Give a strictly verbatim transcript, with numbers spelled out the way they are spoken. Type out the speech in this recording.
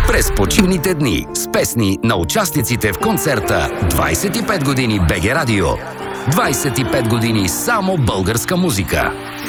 През почивните дни с песни на участниците в концерта двайсет и пет години БГ Радио. двайсет и пет години само българска музика.